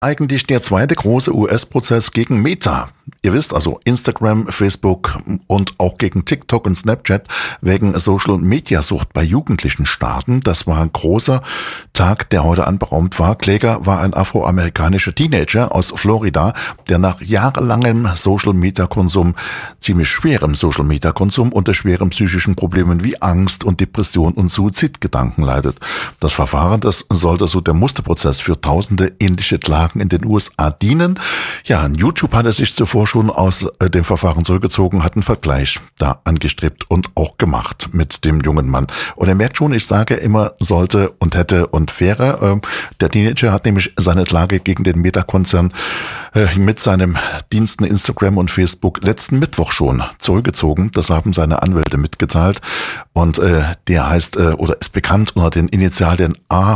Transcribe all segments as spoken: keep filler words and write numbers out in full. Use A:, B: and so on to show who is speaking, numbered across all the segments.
A: Eigentlich der zweite große U S-Prozess gegen Meta. Ihr wisst also, Instagram, Facebook und auch gegen TikTok und Snapchat wegen Social-Media-Sucht bei Jugendlichen starten. Das war ein großer Tag, der heute anberaumt war. Kläger war ein afroamerikanischer Teenager aus Florida, der nach jahrelangem Social-Media-Konsum, ziemlich schwerem Social-Media-Konsum unter schweren psychischen Problemen wie Angst und Depression und Suizidgedanken leidet. Das Verfahren, das sollte so der Musterprozess für tausende ähnliche Klagen in den U S A dienen. Ja, YouTube hat er sich zuvor schon aus äh, dem Verfahren zurückgezogen, hat einen Vergleich da angestrebt und auch gemacht mit dem jungen Mann. Und er merkt schon, ich sage immer sollte und hätte und wäre. Äh, der Teenager hat nämlich seine Klage gegen den Meta-Konzern äh, mit seinem Diensten Instagram und Facebook letzten Mittwoch schon zurückgezogen. Das haben seine Anwälte mitgeteilt. Und äh, der heißt äh, oder ist bekannt unter den Initialien A.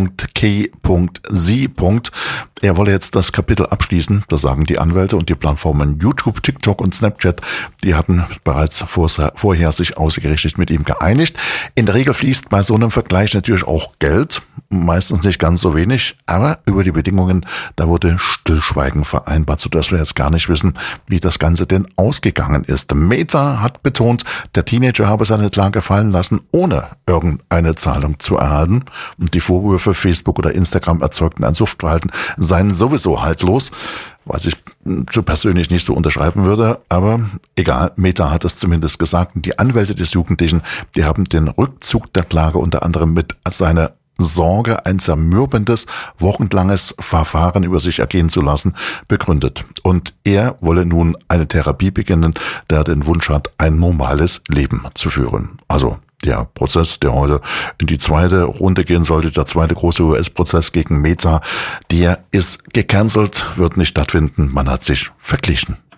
A: K. Sie. Er wolle jetzt das Kapitel abschließen, das sagen die Anwälte, und die Plattformen YouTube, TikTok und Snapchat, die hatten bereits vorher sich ausgerichtet mit ihm geeinigt. In der Regel fließt bei so einem Vergleich natürlich auch Geld, meistens nicht ganz so wenig, aber über die Bedingungen, da wurde Stillschweigen vereinbart, sodass wir jetzt gar nicht wissen, wie das Ganze denn ausgegangen ist. Meta hat betont, der Teenager habe seine Klage fallen lassen, ohne irgendeine Zahlung zu erhalten, und die Vorwürfe für Facebook oder Instagram erzeugten ein Suchtverhalten seien sowieso haltlos, was ich so persönlich nicht so unterschreiben würde, aber egal, Meta hat es zumindest gesagt. Und die Anwälte des Jugendlichen, die haben den Rückzug der Klage unter anderem mit seiner Sorge, ein zermürbendes, wochenlanges Verfahren über sich ergehen zu lassen, begründet. Und er wolle nun eine Therapie beginnen, der den Wunsch hat, ein normales Leben zu führen. Also der Prozess, der heute in die zweite Runde gehen sollte, der zweite große U S-Prozess gegen Meta, der ist gecancelt, wird nicht stattfinden. Man hat sich verglichen.